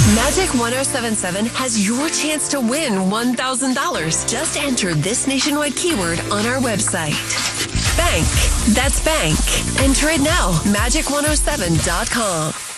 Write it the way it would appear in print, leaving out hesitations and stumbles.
Magic 1077 has your chance to win $1,000. Just enter this nationwide keyword on our website. Bank. That's bank. Enter it now. Magic107.com.